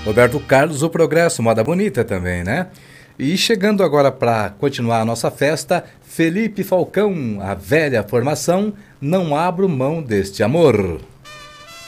Roberto Carlos, o Progresso, moda bonita também, né? E chegando agora para continuar a nossa festa, Felipe Falcão, a velha formação, não abro mão deste amor.